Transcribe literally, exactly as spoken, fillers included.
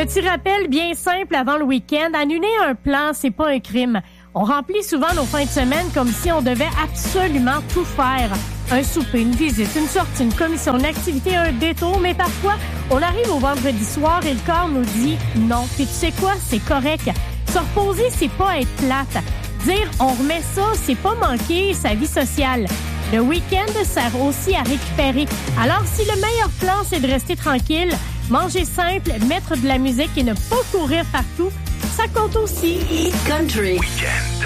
Petit rappel bien simple avant le week-end, annuler un plan, c'est pas un crime. On remplit souvent nos fins de semaine comme si on devait absolument tout faire. Un souper, une visite, une sortie, une commission, une activité, un détour, mais parfois, on arrive au vendredi soir et le corps nous dit non. Puis tu sais quoi? C'est correct. Se reposer, c'est pas être plate. Dire on remet ça, c'est pas manquer sa vie sociale. Le week-end sert aussi à récupérer. Alors, si le meilleur plan, c'est de rester tranquille, manger simple, mettre de la musique et ne pas courir partout, ça compte aussi. Country. Week-end.